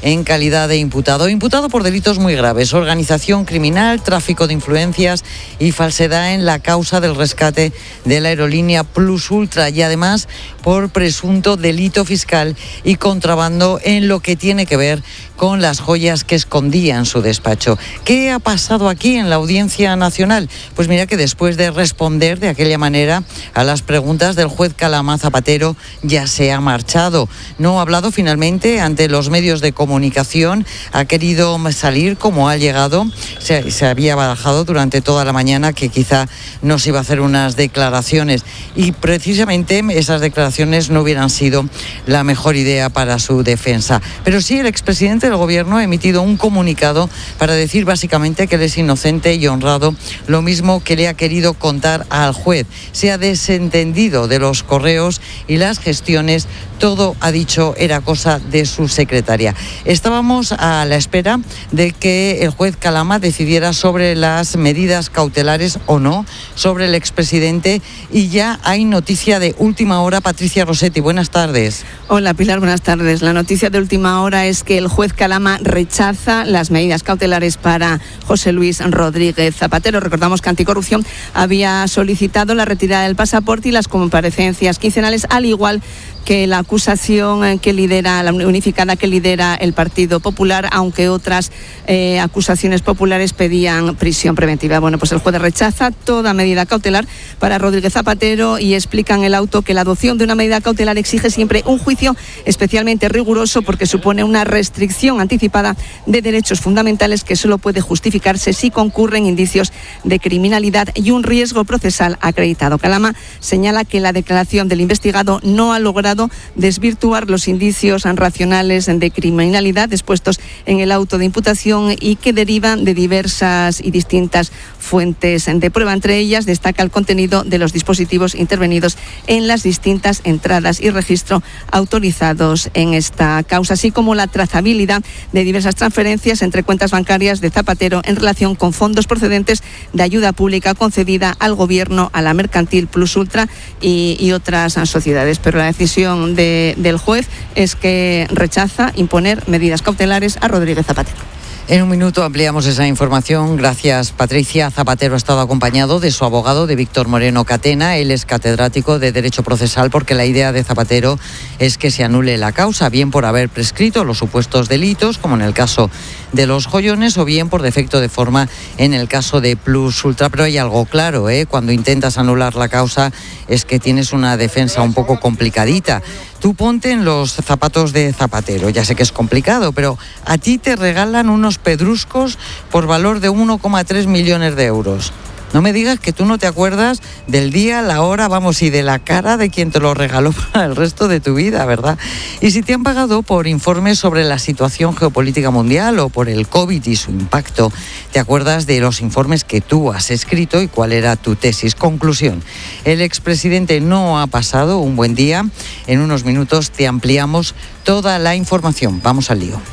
en calidad de imputado. Imputado por delitos muy graves: organización criminal, tráfico de influencias y falsedad en la causa del rescate de la aerolínea Plus Ultra, y además por presunto delito fiscal y contrabando en lo que tiene que ver con las joyas que escondía en su despacho. ¿Qué ha pasado aquí en la Audiencia Nacional? Pues mira que después de responder de aquella manera a las preguntas del juez Calama, Zapatero ya se ha marchado. No ha hablado finalmente ante los medios de comunicación, ha querido salir como ha llegado. Se había barajado durante toda la mañana que quizá nos iba a hacer unas declaraciones, y precisamente esas declaraciones no hubieran sido la mejor idea para su defensa. Pero sí, el expresidente del Gobierno ha emitido un comunicado para decir básicamente que él es inocente y honrado, lo mismo que le ha querido contar al juez. Se ha desentendido de los correos y las gestiones, todo, ha dicho, era cosa de su secretaria. Estábamos a la espera de que el juez Calama decidiera sobre las medidas cautelares o no sobre el expresidente, y ya hay noticia de última hora. Patricia Rossetti, buenas tardes. Hola Pilar, buenas tardes. La noticia de última hora es que el juez Calama rechaza las medidas cautelares para José Luis Rodríguez Zapatero. Recordamos que Anticorrupción había solicitado la retirada del pasaporte y las comparecencias quincenales, al igual que la acusación que lidera, la unificada que lidera el Partido Popular, aunque otras acusaciones populares pedían prisión preventiva. Bueno, pues el juez rechaza toda medida cautelar para Rodríguez Zapatero y explica en el auto que la adopción de una medida cautelar exige siempre un juicio especialmente riguroso, porque supone una restricción anticipada de derechos fundamentales que solo puede justificarse si concurren indicios de criminalidad y un riesgo procesal acreditado. Calama señala que la declaración del investigado no ha logrado desvirtuar los indicios racionales de criminalidad expuestos en el auto de imputación y que derivan de diversas y distintas fuentes de prueba. Entre ellas destaca el contenido de los dispositivos intervenidos en las distintas entradas y registro autorizados en esta causa, así como la trazabilidad de diversas transferencias entre cuentas bancarias de Zapatero en relación con fondos procedentes de ayuda pública concedida al Gobierno, a la mercantil Plus Ultra y otras sociedades. Pero la decisión del juez es que rechaza imponer medidas cautelares a Rodríguez Zapatero. En un minuto ampliamos esa información. Gracias, Patricia. Zapatero ha estado acompañado de su abogado, de Víctor Moreno Catena. Él es catedrático de Derecho Procesal, porque la idea de Zapatero es que se anule la causa, bien por haber prescrito los supuestos delitos, como en el caso de los joyones, o bien por defecto de forma en el caso de Plus Ultra. Pero hay algo claro, cuando intentas anular la causa es que tienes una defensa un poco complicadita. Tú ponte en los zapatos de Zapatero. Ya sé que es complicado, pero a ti te regalan unos pedruscos por valor de 1,3 millones de euros. No me digas que tú no te acuerdas del día, la hora, y de la cara de quien te lo regaló para el resto de tu vida, ¿verdad? Y si te han pagado por informes sobre la situación geopolítica mundial o por el COVID y su impacto, te acuerdas de los informes que tú has escrito y cuál era tu tesis. Conclusión: el expresidente no ha pasado un buen día. En unos minutos te ampliamos toda la información. Vamos al lío.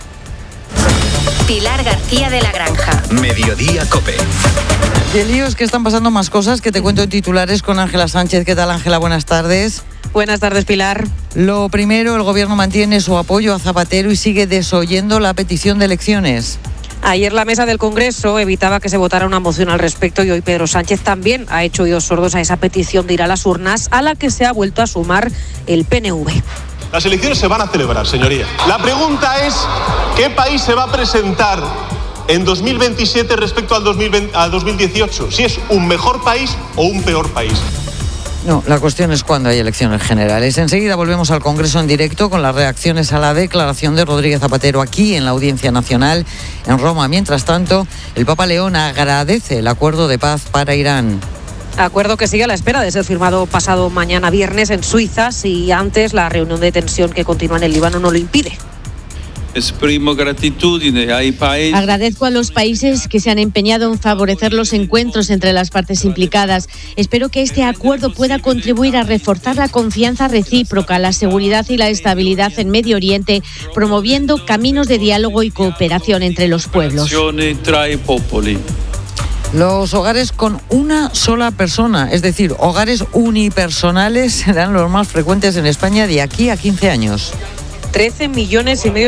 Pilar García de la Granja. Mediodía COPE. Y el lío es que están pasando más cosas que te cuento en titulares con Ángela Sánchez. ¿Qué tal, Ángela? Buenas tardes. Buenas tardes, Pilar. Lo primero, el Gobierno mantiene su apoyo a Zapatero y sigue desoyendo la petición de elecciones. Ayer la mesa del Congreso evitaba que se votara una moción al respecto, y hoy Pedro Sánchez también ha hecho oídos sordos a esa petición de ir a las urnas, a la que se ha vuelto a sumar el PNV. Las elecciones se van a celebrar, señoría. La pregunta es, ¿qué país se va a presentar en 2027 respecto al 2018? ¿Si es un mejor país o un peor país? No, la cuestión es cuándo hay elecciones generales. Enseguida volvemos al Congreso en directo con las reacciones a la declaración de Rodríguez Zapatero aquí en la Audiencia Nacional en Roma. Mientras tanto, el Papa León agradece el acuerdo de paz para Irán. Acuerdo que sigue a la espera de ser firmado pasado mañana viernes en Suiza, si antes la reunión de tensión que continúa en el Líbano no lo impide. Agradezco a los países que se han empeñado en favorecer los encuentros entre las partes implicadas. Espero que este acuerdo pueda contribuir a reforzar la confianza recíproca, la seguridad y la estabilidad en Medio Oriente, promoviendo caminos de diálogo y cooperación entre los pueblos. Los hogares con una sola persona, es decir, hogares unipersonales, serán los más frecuentes en España de aquí a 15 años. 13,5 millones de hogares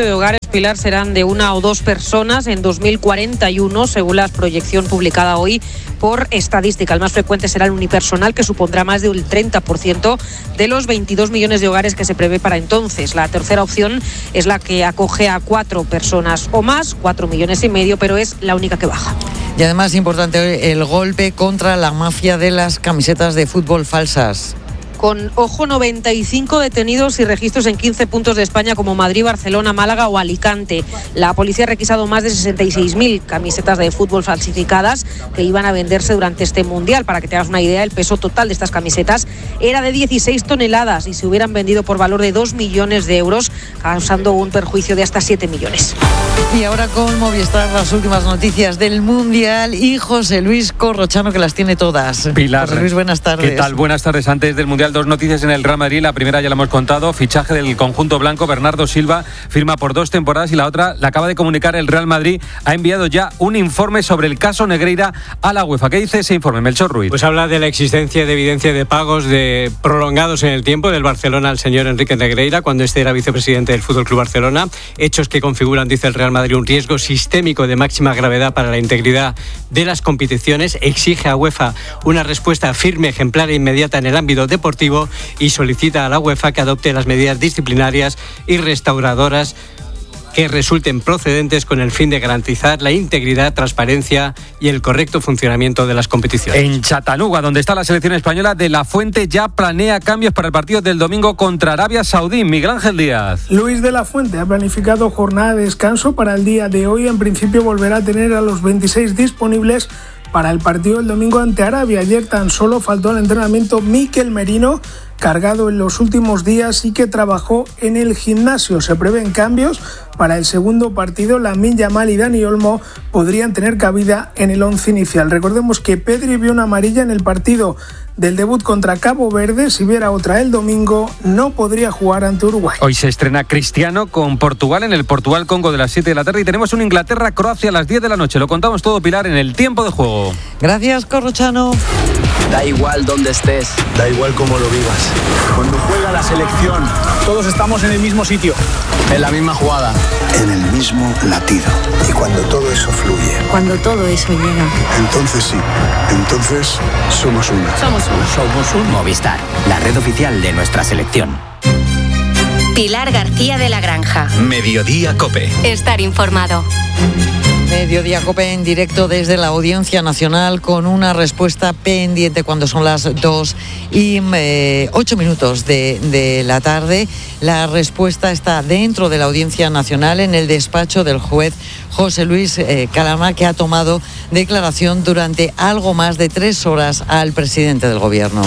Pilar, serán de 1 o 2 personas en 2041, según la proyección publicada hoy por Estadística. El más frecuente será el unipersonal, que supondrá más del 30% de los 22 millones de hogares que se prevé para entonces. La tercera opción es la que acoge a 4 personas o más, 4,5 millones, pero es la única que baja. Y además, importante el golpe contra la mafia de las camisetas de fútbol falsas. Con, ojo, 95 detenidos y registros en 15 puntos de España como Madrid, Barcelona, Málaga o Alicante. La policía ha requisado más de 66.000 camisetas de fútbol falsificadas que iban a venderse durante este Mundial. Para que te hagas una idea, el peso total de estas camisetas era de 16 toneladas y se hubieran vendido por valor de 2 millones de euros, causando un perjuicio de hasta 7 millones. Y ahora con Movistar, las últimas noticias del Mundial y José Luis Corrochano, que las tiene todas. Pilar, José Luis, buenas tardes. ¿Qué tal? Buenas tardes. Antes del Mundial, 2 noticias en el Real Madrid. La primera ya la hemos contado, fichaje del conjunto blanco. Bernardo Silva firma por 2 temporadas, y la otra la acaba de comunicar el Real Madrid. Ha enviado ya un informe sobre el caso Negreira a la UEFA. ¿Qué dice ese informe, Melchor Ruiz? Pues habla de la existencia de evidencia de pagos prolongados en el tiempo del Barcelona al señor Enrique Negreira, cuando este era vicepresidente del FC Barcelona. Hechos que configuran, dice el Real Madrid, un riesgo sistémico de máxima gravedad para la integridad de las competiciones. Exige a UEFA una respuesta firme, ejemplar e inmediata en el ámbito deportivo, y solicita a la UEFA que adopte las medidas disciplinarias y restauradoras que resulten procedentes con el fin de garantizar la integridad, transparencia y el correcto funcionamiento de las competiciones. En Chattanooga, donde está la selección española, De la Fuente ya planea cambios para el partido del domingo contra Arabia Saudí. Miguel Ángel Díaz. Luis de la Fuente ha planificado jornada de descanso para el día de hoy. En principio volverá a tener a los 26 disponibles para el partido del domingo ante Arabia. Ayer tan solo faltó al entrenamiento Mikel Merino, cargado en los últimos días y que trabajó en el gimnasio. Se prevén cambios para el segundo partido. Lamine Yamal y Dani Olmo podrían tener cabida en el 11 inicial. Recordemos que Pedri vio una amarilla en el partido del debut contra Cabo Verde. Si viera otra el domingo, no podría jugar ante Uruguay. Hoy se estrena Cristiano con Portugal en el Portugal-Congo de las 7 de la tarde, y tenemos un Inglaterra-Croacia a las 10 de la noche. Lo contamos todo, Pilar, en el tiempo de juego. Gracias, Corrochano. Da igual dónde estés, da igual cómo lo vivas. Cuando juega la selección, todos estamos en el mismo sitio, en la misma jugada, en el mismo latido. Y cuando todo eso fluye, cuando todo eso llega, entonces sí, entonces somos uno. Somos un Movistar, la red oficial de nuestra selección. Pilar García de la Granja. Mediodía COPE. Estar informado. Mediodía COPE en directo desde la Audiencia Nacional, con una respuesta pendiente cuando son las 2:08 de la tarde. La respuesta está dentro de la Audiencia Nacional, en el despacho del juez José Luis Calama, que ha tomado declaración durante algo más de 3 horas al presidente del Gobierno.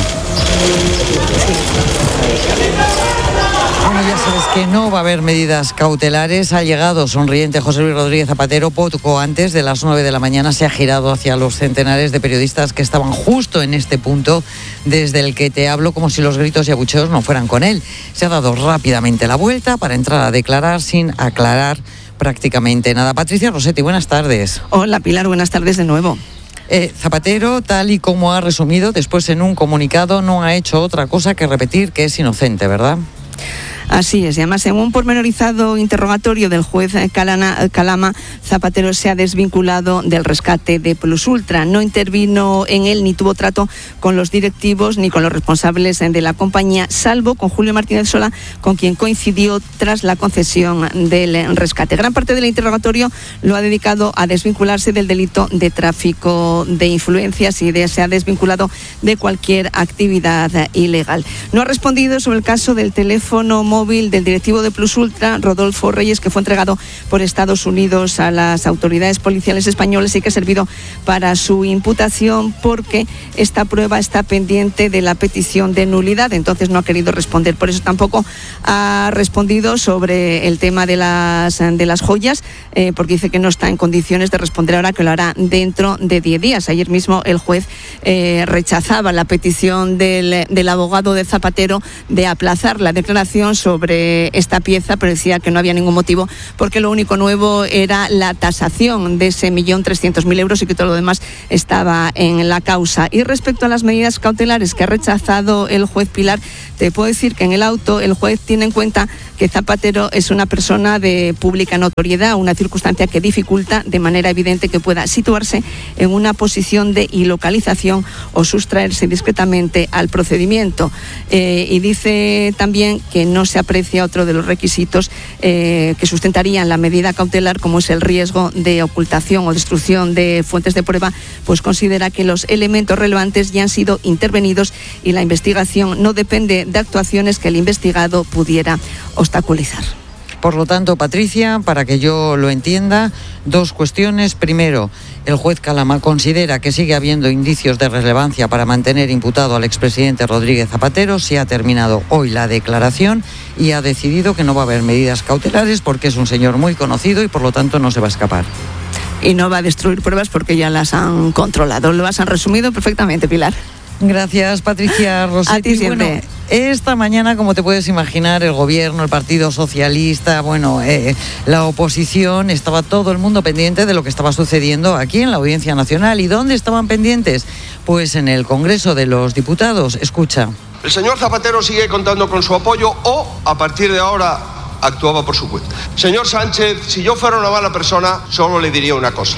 Bueno, ya sabes que no va a haber medidas cautelares. Ha llegado sonriente José Luis Rodríguez Zapatero. Poco antes de las 9 de la mañana se ha girado hacia los centenares de periodistas que estaban justo en este punto desde el que te hablo, como si los gritos y abucheos no fueran con él. Se ha dado rápidamente la vuelta para entrar a declarar sin aclarar prácticamente nada. Patricia Rossetti, buenas tardes. Hola, Pilar, buenas tardes de nuevo. Zapatero, tal y como ha resumido después en un comunicado, no ha hecho otra cosa que repetir que es inocente, ¿verdad? Así es, y además en un pormenorizado interrogatorio del juez Calama, Zapatero se ha desvinculado del rescate de Plus Ultra. No intervino en él ni tuvo trato con los directivos ni con los responsables de la compañía, salvo con Julio Martínez Sola, con quien coincidió tras la concesión del rescate. Gran parte del interrogatorio lo ha dedicado a desvincularse del delito de tráfico de influencias y se ha desvinculado de cualquier actividad ilegal. No ha respondido sobre el caso del teléfono móvil del directivo de Plus Ultra, Rodolfo Reyes, que fue entregado por Estados Unidos a las autoridades policiales españolas y que ha servido para su imputación, porque esta prueba está pendiente de la petición de nulidad. Entonces no ha querido responder. Por eso tampoco ha respondido sobre el tema de las joyas, porque dice que no está en condiciones de responder ahora, que lo hará dentro de 10 días. Ayer mismo el juez rechazaba la petición del abogado de Zapatero de aplazar la declaración sobre esta pieza, pero decía que no había ningún motivo porque lo único nuevo era la tasación de ese 1.300.000 euros y que todo lo demás estaba en la causa. Y respecto a las medidas cautelares que ha rechazado el juez Pilar, te puedo decir que en el auto el juez tiene en cuenta que Zapatero es una persona de pública notoriedad, una circunstancia que dificulta de manera evidente que pueda situarse en una posición de ilocalización o sustraerse discretamente al procedimiento. Y dice también que no se aprecia otro de los requisitos que sustentarían la medida cautelar, como es el riesgo de ocultación o destrucción de fuentes de prueba, pues considera que los elementos relevantes ya han sido intervenidos y la investigación no depende de actuaciones que el investigado pudiera obstaculizar. Por lo tanto, Patricia, para que yo lo entienda, dos cuestiones. Primero, el juez Calama considera que sigue habiendo indicios de relevancia para mantener imputado al expresidente Rodríguez Zapatero. Se ha terminado hoy la declaración y ha decidido que no va a haber medidas cautelares porque es un señor muy conocido y por lo tanto no se va a escapar. Y no va a destruir pruebas porque ya las han controlado. Lo has resumido perfectamente, Pilar. Gracias, Patricia Rossetti. A ti siempre. Bueno, esta mañana, como te puedes imaginar, el gobierno, el Partido Socialista, la oposición, estaba todo el mundo pendiente de lo que estaba sucediendo aquí en la Audiencia Nacional. ¿Y dónde estaban pendientes? Pues en el Congreso de los Diputados. Escucha. El señor Zapatero sigue contando con su apoyo o, a partir de ahora, actuaba por su cuenta. Señor Sánchez, si yo fuera una mala persona, solo le diría una cosa.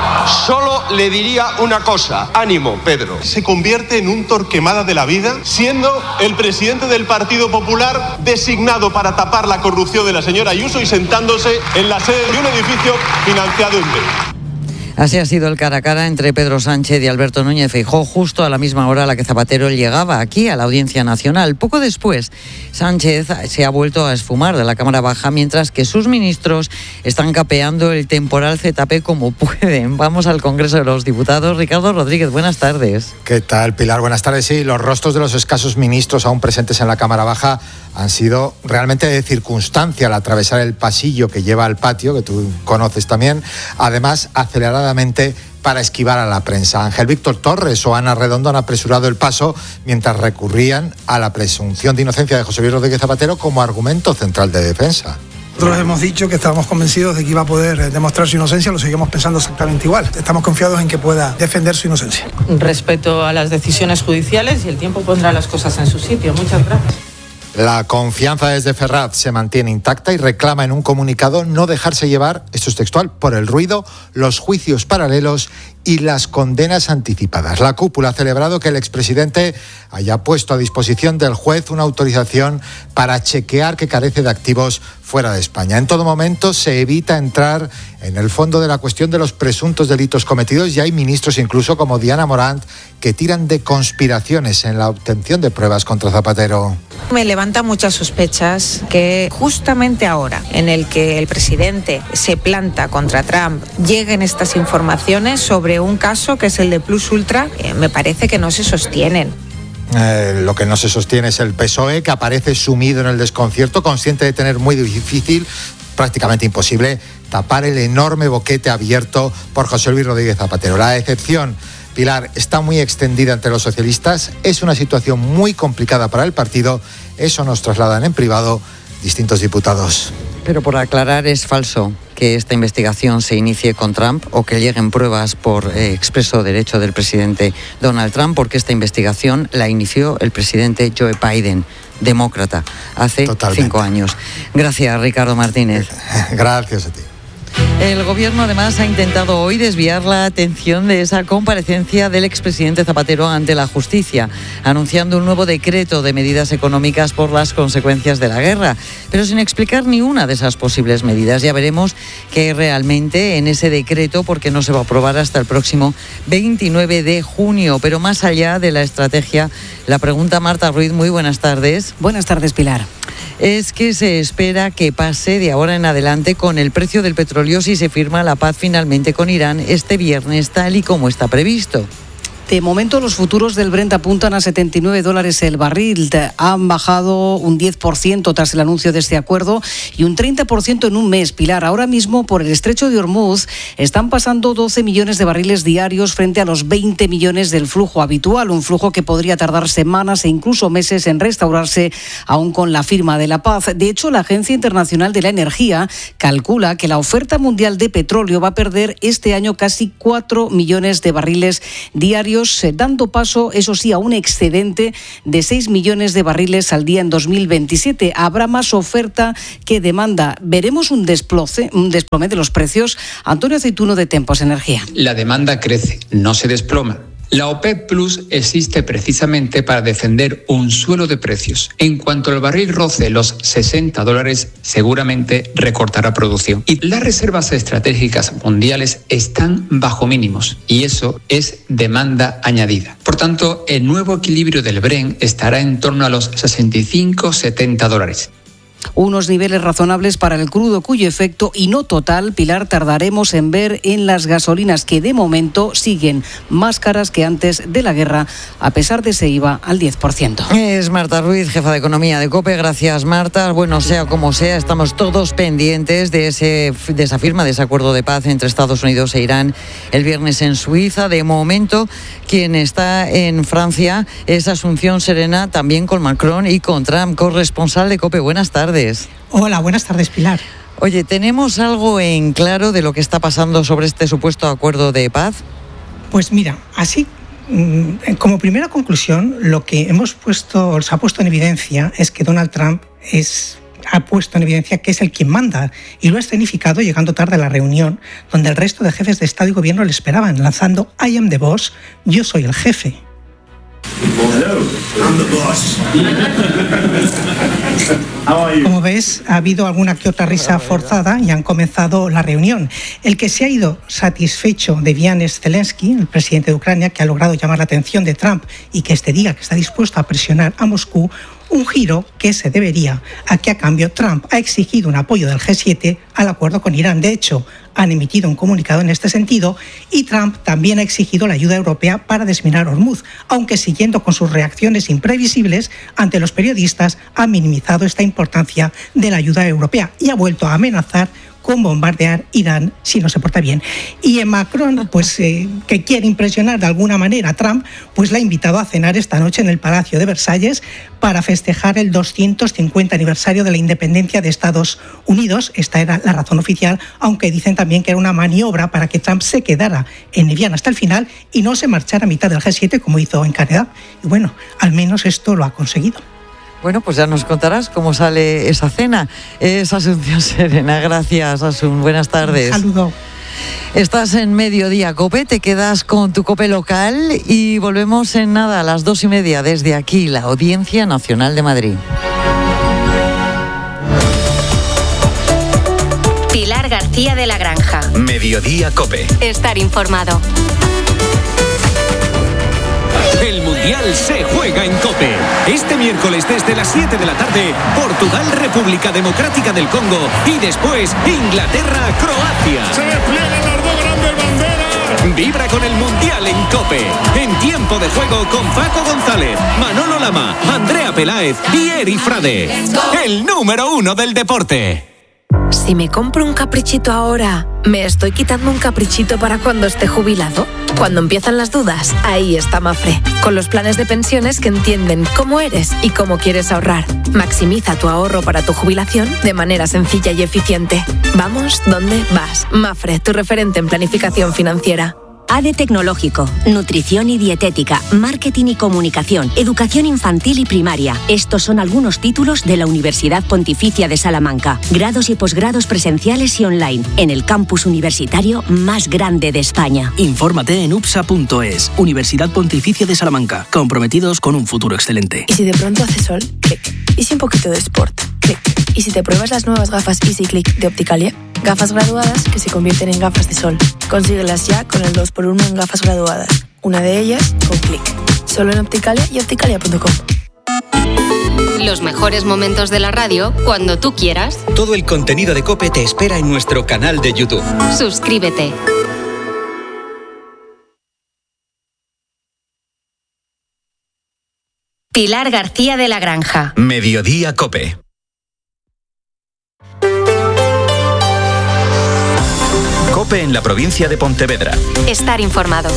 Ánimo, Pedro. Se convierte en un Torquemada de la vida, siendo el presidente del Partido Popular designado para tapar la corrupción de la señora Ayuso y sentándose en la sede de un edificio financiado en B. Así ha sido el cara a cara entre Pedro Sánchez y Alberto Núñez Feijóo justo a la misma hora a la que Zapatero llegaba aquí a la Audiencia Nacional. Poco después, Sánchez se ha vuelto a esfumar de la Cámara Baja mientras que sus ministros están capeando el temporal ZP como pueden. Vamos al Congreso de los Diputados. Ricardo Rodríguez, buenas tardes. ¿Qué tal, Pilar? Buenas tardes. Sí, los rostros de los escasos ministros aún presentes en la Cámara Baja han sido realmente de circunstancia al atravesar el pasillo que lleva al patio, que tú conoces también, además aceleradamente para esquivar a la prensa. Ángel Víctor Torres o Ana Redondo han apresurado el paso mientras recurrían a la presunción de inocencia de José Luis Rodríguez Zapatero como argumento central de defensa. Nosotros hemos dicho que estábamos convencidos de que iba a poder demostrar su inocencia, lo seguimos pensando exactamente igual. Estamos confiados en que pueda defender su inocencia. Respeto a las decisiones judiciales y el tiempo pondrá las cosas en su sitio. Muchas gracias. La confianza desde Ferraz se mantiene intacta y reclama en un comunicado no dejarse llevar, esto es textual, por el ruido, los juicios paralelos y las condenas anticipadas. La cúpula ha celebrado que el expresidente haya puesto a disposición del juez una autorización para chequear que carece de activos fuera de España. En todo momento se evita entrar en el fondo de la cuestión de los presuntos delitos cometidos y hay ministros incluso como Diana Morant que tiran de conspiraciones en la obtención de pruebas contra Zapatero. Me levanta muchas sospechas que justamente ahora en el que el presidente se planta contra Trump lleguen estas informaciones sobre un caso que es el de Plus Ultra, me parece que no se sostienen. Lo que no se sostiene es el PSOE, que aparece sumido en el desconcierto, consciente de tener muy difícil, prácticamente imposible, tapar el enorme boquete abierto por José Luis Rodríguez Zapatero. La decepción, Pilar, está muy extendida entre los socialistas, es una situación muy complicada para el partido, eso nos trasladan en privado distintos diputados. Pero por aclarar, es falso que esta investigación se inicie con Trump o que lleguen pruebas por expreso derecho del presidente Donald Trump, porque esta investigación la inició el presidente Joe Biden, demócrata, hace 5 años. Gracias, Ricardo Martínez. Gracias a ti. El gobierno además ha intentado hoy desviar la atención de esa comparecencia del expresidente Zapatero ante la justicia, anunciando un nuevo decreto de medidas económicas por las consecuencias de la guerra, pero sin explicar ni una de esas posibles medidas. Ya veremos qué realmente en ese decreto, porque no se va a aprobar hasta el próximo 29 de junio. Pero más allá de la estrategia, la pregunta, Marta Ruiz, muy buenas tardes. Buenas tardes, Pilar. Es que se espera que pase de ahora en adelante con el precio del petróleo si se firma la paz finalmente con Irán este viernes, tal y como está previsto. De momento los futuros del Brent apuntan a $79 el barril. Han bajado un 10% tras el anuncio de este acuerdo y un 30% en un mes. Pilar, ahora mismo por el estrecho de Hormuz están pasando 12 millones de barriles diarios frente a los 20 millones del flujo habitual, un flujo que podría tardar semanas e incluso meses en restaurarse aún con la firma de la paz. De hecho, la Agencia Internacional de la Energía calcula que la oferta mundial de petróleo va a perder este año casi 4 millones de barriles diarios, dando paso, eso sí, a un excedente de 6 millones de barriles al día en 2027. Habrá más oferta que demanda. ¿Veremos un desplome de los precios? Antonio Aceituno, de Tempos Energía. La demanda crece, no se desploma. La OPEP Plus existe precisamente para defender un suelo de precios. En cuanto el barril roce los $60, seguramente recortará producción. Y las reservas estratégicas mundiales están bajo mínimos, y eso es demanda añadida. Por tanto, el nuevo equilibrio del Brent estará en torno a los $65-70. Unos niveles razonables para el crudo, cuyo efecto y no total, Pilar, tardaremos en ver en las gasolinas, que de momento siguen más caras que antes de la guerra, a pesar de ese IVA al 10%. Es Marta Ruiz, jefa de Economía de COPE. Gracias, Marta. Bueno, sea como sea, estamos todos pendientes de esa firma, de ese acuerdo de paz entre Estados Unidos e Irán el viernes en Suiza. De momento, quien está en Francia es Asunción Serena, también con Macron y con Trump. Corresponsal de COPE, buenas tardes. Hola, buenas tardes, Pilar. Oye, ¿tenemos algo en claro de lo que está pasando sobre este supuesto acuerdo de paz? Pues mira, así como primera conclusión, lo que se ha puesto en evidencia es que Donald Trump ha puesto en evidencia que es el quien manda, y lo ha escenificado llegando tarde a la reunión, donde el resto de jefes de Estado y Gobierno le esperaban, lanzando "I am the boss", yo soy el jefe. Como ves, ha habido alguna que otra risa forzada y han comenzado la reunión. El que se ha ido satisfecho de Vianes Zelensky, el presidente de Ucrania, que ha logrado llamar la atención de Trump y que diga que está dispuesto a presionar a Moscú, un giro que se debería a que a cambio Trump ha exigido un apoyo del G7 al acuerdo con Irán. De hecho, han emitido un comunicado en este sentido, y Trump también ha exigido la ayuda europea para desminar Hormuz, aunque siguiendo con sus reacciones imprevisibles ante los periodistas, ha minimizado esta importancia de la ayuda europea y ha vuelto a amenazar con bombardear Irán si no se porta bien. Y Macron, que quiere impresionar de alguna manera a Trump, pues la ha invitado a cenar esta noche en el Palacio de Versalles para festejar el 250 aniversario de la independencia de Estados Unidos. Esta era la razón oficial, aunque dicen también que era una maniobra para que Trump se quedara en Evian hasta el final y no se marchara a mitad del G7 como hizo en Canadá. Y bueno, al menos esto lo ha conseguido. Bueno, pues ya nos contarás cómo sale esa cena. Es Asunción Serena. Gracias, Asun. Buenas tardes. Un saludo. Estás en Mediodía COPE, te quedas con tu COPE local y volvemos en nada a las 2:30 desde aquí, la Audiencia Nacional de Madrid. Pilar García de la Granja. Mediodía COPE. Estar informado. El Mundial se juega en COPE. Este miércoles desde las 7 de la tarde, Portugal, República Democrática del Congo, y después Inglaterra, Croacia. Se despliegan las dos grandes banderas. Vibra con el Mundial en COPE. En tiempo de juego con Paco González, Manolo Lama, Andrea Peláez y Eri Frade. El número 1 del deporte. Si me compro un caprichito ahora, ¿me estoy quitando un caprichito para cuando esté jubilado? Cuando empiezan las dudas, ahí está Mafre, con los planes de pensiones que entienden cómo eres y cómo quieres ahorrar. Maximiza tu ahorro para tu jubilación de manera sencilla y eficiente. Vamos donde vas. Mafre, tu referente en planificación financiera. ADE Tecnológico, Nutrición y Dietética, Marketing y Comunicación, Educación Infantil y Primaria. Estos son algunos títulos de la Universidad Pontificia de Salamanca. Grados y posgrados presenciales y online, en el campus universitario más grande de España. Infórmate en upsa.es. Universidad Pontificia de Salamanca. Comprometidos con un futuro excelente. ¿Y si de pronto hace sol? Clic. ¿Y si un poquito de sport? Clic. ¿Y si te pruebas las nuevas gafas Easy Click de Opticalia? Gafas graduadas que se convierten en gafas de sol. Consíguelas ya con el 2x1 en gafas graduadas. Una de ellas con Click. Solo en Opticalia y opticalia.com. Los mejores momentos de la radio cuando tú quieras. Todo el contenido de COPE te espera en nuestro canal de YouTube. Suscríbete. Pilar García de la Granja. Mediodía COPE. COPE en la provincia de Pontevedra. Estar informado.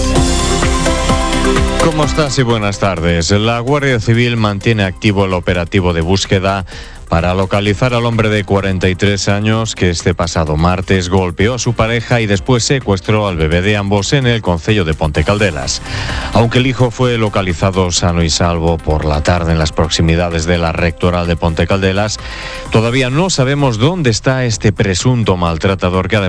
¿Cómo estás y buenas tardes? La Guardia Civil mantiene activo el operativo de búsqueda para localizar al hombre de 43 años que este pasado martes golpeó a su pareja y después secuestró al bebé de ambos en el concello de Ponte Caldelas. Aunque el hijo fue localizado sano y salvo por la tarde en las proximidades de la rectoral de Ponte Caldelas, todavía no sabemos dónde está este presunto maltratador que además